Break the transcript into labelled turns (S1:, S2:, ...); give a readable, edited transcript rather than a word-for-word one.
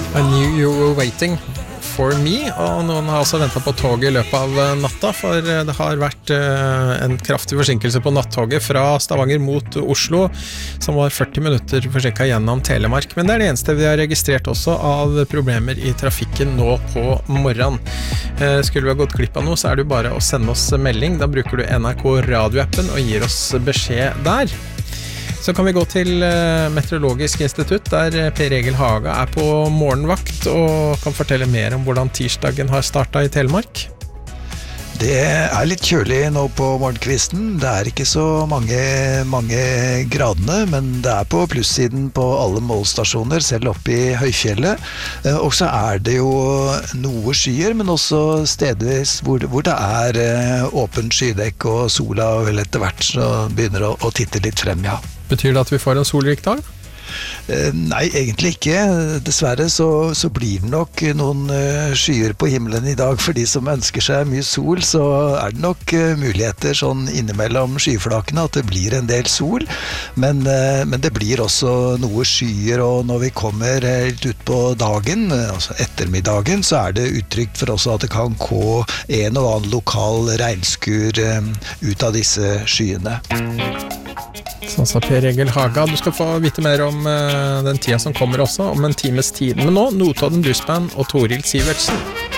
S1: I knew you were waiting for me, og noen har også ventet på toget I løpet av natta, for det har vært en kraftig forsinkelse på nattoget fra Stavanger mot Oslo, som var 40 minutter forsinket gjennom Telemark, men det det eneste vi har registrert også av problemer I trafikken nå på morgenen. Skulle vi ha gått glipp av noe, så det jo bare å sende oss melding, da bruker du NRK radioappen og gir oss beskjed der. Så kan vi gå til Meteorologisk institutt, der Per Egil Haga på morgenvakt og kan fortelle mer om hvordan tirsdagen har startet I Telemark.
S2: Det litt kjølig nå på morgenkvisten. Det ikke så mange gradene, men det på plussiden på alle målstasjoner, selv oppe I høyfjellet. Og så det jo noe skyer, men også stedvis hvor det åpen skydekk, og sola vel etter hvert så begynner å titte litt frem, ja.
S1: Betyr det at vi får en solrik dag?
S2: Nei, egentlig ikke. Dessverre så blir det nok noen skyer på himmelen I dag. For de som ønsker seg mye sol, så det nok muligheter sånn innimellom skyflakene at det blir en del sol. Men det blir også noe skyer, og når vi kommer helt ut på dagen, altså ettermiddagen, så det utrygt for oss at det kan gå en og annen lokal regnskur ut av disse skyene.
S1: Sånn sa Per Egil Haga. Du skal få vite mer om den tida som kommer også, om en times tid. Men nå, Notodden Bluesband og Toril Sivertsen.